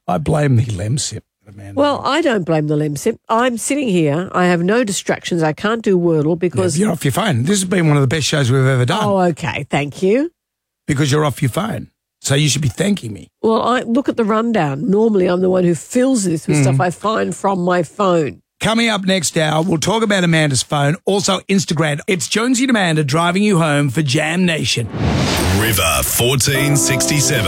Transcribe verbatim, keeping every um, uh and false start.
I blame the Lemsip. Amanda. Well, I don't blame the Lemsip. I'm sitting here. I have no distractions. I can't do Wordle because... Yeah, you're off your phone. This has been one of the best shows we've ever done. Oh, okay. Thank you. Because you're off your phone. So you should be thanking me. Well, I look at the rundown. Normally, I'm the one who fills this with mm. stuff I find from my phone. Coming up next hour, we'll talk about Amanda's phone, also Instagram. It's Jonesy and Amanda driving you home for Jam Nation. River fourteen sixty-seven.